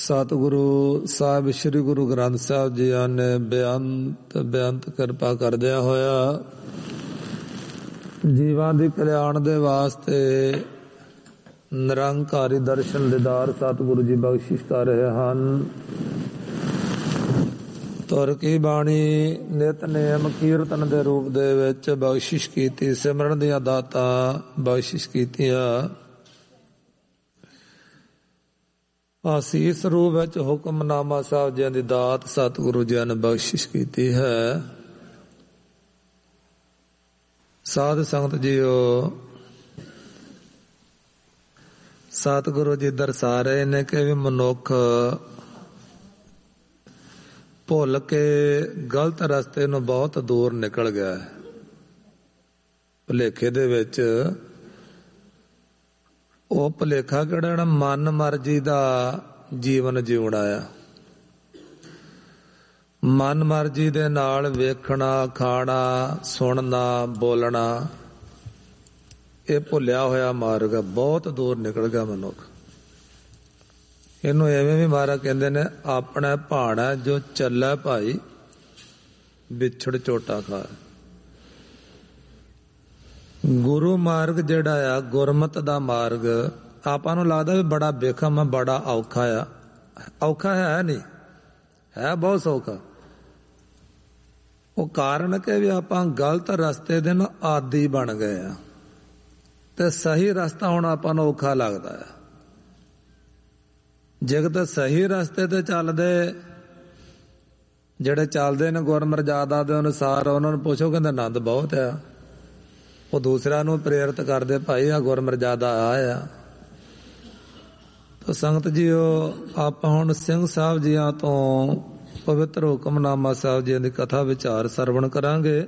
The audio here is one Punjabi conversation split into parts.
ਸਤਿਗੁਰੂ ਸਾਹਿਬ ਸ੍ਰੀ ਗੁਰੂ ਗ੍ਰੰਥ ਸਾਹਿਬ ਜੀ ਨੇ ਬੇਅੰਤ ਕਿਰਪਾ ਕਰਦਿਆਂ ਹੋਇਆ ਜੀਵਾਂ ਦੀ ਕਲਿਆਣ ਦੇ ਵਾਸਤੇ ਨਿਰੰਕਾਰੀ ਦਰਸ਼ਨ ਦੀਦਾਰ ਸਤਿਗੁਰੂ ਜੀ ਬਖਸ਼ਿਸ਼ ਕਰ ਰਹੇ ਹਨ। ਤੁਰ ਕੀ ਬਾਣੀ ਨਿਤਨੇਮ ਕੀਰਤਨ ਦੇ ਰੂਪ ਦੇ ਵਿੱਚ ਬਖਸ਼ਿਸ਼ ਕੀਤੀ, ਸਿਮਰਨ ਦੀਆਂ ਦਾਤਾਂ ਬਖਸ਼ਿਸ਼ ਕੀਤੀਆਂ। ਆਸੀਸ ਰੂਪ ਵਿੱਚ ਹੁਕਮਨਾਮਾ ਸਾਹਿਬ ਜੀ ਦੀ ਦਾਤ ਸਤਿਗੁਰੂ ਜੀ ਨੇ ਬਖਸ਼ਿਸ਼ ਕੀਤੀ ਹੈ। ਸਾਧ ਸੰਗਤ ਜੀਓ, ਸਤਿਗੁਰੂ ਜੀ ਦਰਸਾ ਰਹੇ ਨੇ ਕਿ ਵੀ ਮਨੁੱਖ ਭੁੱਲ ਕੇ ਗਲਤ ਰਸਤੇ ਨੂੰ ਬਹੁਤ ਦੂਰ ਨਿਕਲ ਗਿਆ ਹੈ। ਭੁਲੇਖੇ ਦੇ ਵਿੱਚ ਉਹ ਭੁਲੇਖਾ ਕਿਹੜਾ ਮਨ ਮਰਜ਼ੀ ਦਾ ਜੀਵਨ ਜਿਉਣਾ ਆ। ਮਨ ਮਰਜ਼ੀ ਦੇ ਨਾਲ ਵੇਖਣਾ, ਖਾਣਾ, ਸੁਣਨਾ, ਬੋਲਣਾ, ਇਹ ਭੁੱਲਿਆ ਹੋਇਆ ਮਾਰਗ ਬਹੁਤ ਦੂਰ ਨਿਕਲ ਗਿਆ ਮਨੁੱਖ। ਇਹਨੂੰ ਐਵੇਂ ਵੀ ਮਹਾਰਾਜ ਕਹਿੰਦੇ ਨੇ, ਆਪਣਾ ਭਾਣਾ ਜੋ ਚੱਲੇ ਭਾਈ ਵਿਛੜ ਝੋਟਾ ਖਾ। ਗੁਰੂ ਮਾਰਗ ਜਿਹੜਾ ਆ, ਗੁਰਮਤ ਦਾ ਮਾਰਗ, ਆਪਾਂ ਨੂੰ ਲੱਗਦਾ ਵੀ ਬੜਾ ਬੇਖਮ ਆ, ਬੜਾ ਔਖਾ ਆ। ਔਖਾ ਹੈ ਨਹੀਂ, ਹੈ ਬਹੁਤ ਸੌਖਾ। ਉਹ ਕਾਰਨ ਕਿ ਵੀ ਆਪਾਂ ਗਲਤ ਰਸਤੇ ਦੇ ਨਾ ਆਦੀ ਬਣ ਗਏ ਆ ਤੇ ਸਹੀ ਰਸਤਾ ਹੁਣ ਆਪਾਂ ਨੂੰ ਔਖਾ ਲੱਗਦਾ ਆ। ਜੇ ਤਾਂ ਸਹੀ ਰਸਤੇ ਤੇ ਚੱਲਦੇ, ਜਿਹੜੇ ਚੱਲਦੇ ਨੇ ਗੁਰਮਰਜ਼ਾਦਾ ਦੇ ਅਨੁਸਾਰ, ਉਹਨਾਂ ਨੂੰ ਪੁੱਛੋ, ਕਹਿੰਦੇ ਆਨੰਦ ਬਹੁਤ ਆ। ਉਹ ਦੂਸਰਿਆਂ ਨੂੰ ਪ੍ਰੇਰਿਤ ਕਰਦੇ, ਭਾਈ ਆ ਗੁਰਮਰਜ਼ਾਦਾ ਆ। ਤਾਂ ਸੰਗਤ ਜੀਓ, ਆਪਾਂ ਹੁਣ ਸਿੰਘ ਸਾਹਿਬ ਜੀਆਂ ਤੋਂ ਪਵਿੱਤਰ ਹੁਕਮਨਾਮਾ ਸਾਹਿਬ ਜੀ ਦੀ ਕਥਾ ਵਿਚਾਰ ਸਰਵਣ ਕਰਾਂਗੇ।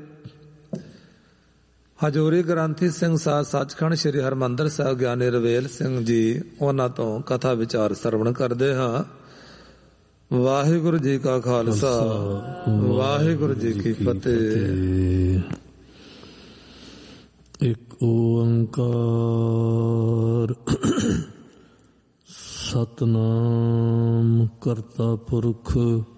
ਹਜ਼ੂਰੀ ਗ੍ਰੰਥੀ ਸਿੰਘ ਸਾਹਿਬ ਸੱਚਖੰਡ ਸ੍ਰੀ ਹਰਿਮੰਦਰ ਸਾਹਿਬ ਗਿਆਨੀ ਰਵੇਲ ਸਿੰਘ ਜੀ, ਉਹਨਾਂ ਤੋਂ ਕਥਾ ਵਿਚਾਰ ਸਰਵਣ ਕਰਦੇ ਹਾਂ। ਵਾਹਿਗੁਰੂ ਜੀ ਕਾ ਖਾਲਸਾ, ਵਾਹਿਗੁਰੂ ਜੀ ਕੀ ਫਤਿਹ। ਇੱਕ ਓੰਕਾਰ ਸਤਿਨਾਮ ਕਰਤਾ ਪੁਰਖ